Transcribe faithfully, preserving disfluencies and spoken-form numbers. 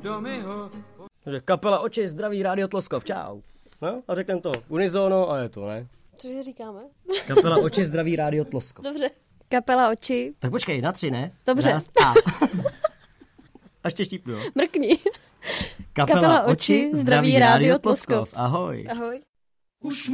Takže kapela Oči, zdraví, Rádio Tloskov, čau. No, a řekneme to unizono a je to, ne? Cože říkáme? Kapela Oči, zdraví, Rádio Tloskov. Dobře. Kapela Oči. Tak počkej, na tři, ne? Dobře. Raz, a. A ještě štípnu, jo? Mrkni. Kapela, Kapela Oči, zdraví, Rádio Tloskov. Ahoj. Ahoj. Už